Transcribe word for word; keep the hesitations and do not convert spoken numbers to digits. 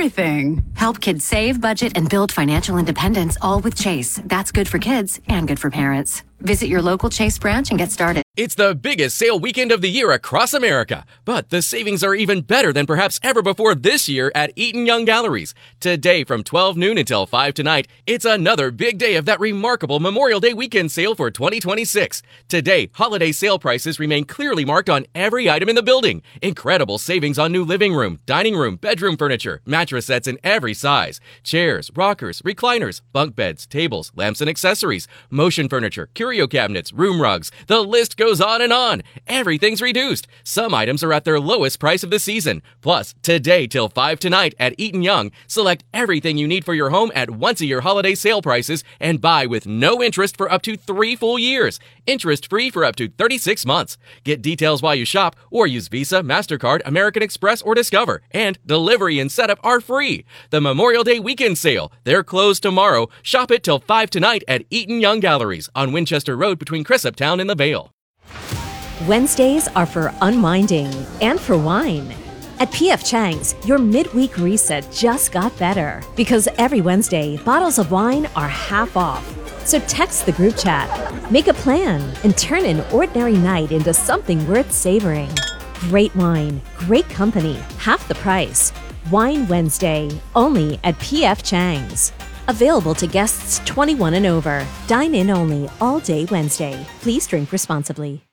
everything. Help kids save, budget, and build financial independence, all with Chase. That's good for kids and good for parents. Visit your local Chase branch and get started. It's the biggest sale weekend of the year across America, but the savings are even better than perhaps ever before this year at Eaton Young Galleries. Today from twelve noon until five tonight, it's another big day of that remarkable Memorial Day weekend sale for twenty twenty-six. Today, holiday sale prices remain clearly marked on every item in the building. Incredible savings on new living room, dining room, bedroom furniture, mattress sets in every size, chairs, rockers, recliners, bunk beds, tables, lamps and accessories, motion furniture, curio cabinets, room rugs. The list goes on and on. Everything's reduced. Some items are at their lowest price of the season. Plus, today till five tonight at Eaton Young, select everything you need for your home at once-a-year holiday sale prices and buy with no interest for up to three full years. Interest-free for up to thirty-six months. Get details while you shop or use Visa, MasterCard, American Express, or Discover. And delivery and setup are free. The Memorial Day weekend sale. They're closed tomorrow. Shop it till five tonight at Eaton Young Galleries on Winchester Road between Cresaptown and the Vale. Wednesdays are for unwinding and for wine. At P F Chang's, your midweek reset just got better because every Wednesday, bottles of wine are half off. So text the group chat, make a plan, and turn an ordinary night into something worth savoring. Great wine, great company, half the price. Wine Wednesday, only at P F Chang's. Available to guests twenty-one and over. Dine in only all day Wednesday. Please drink responsibly.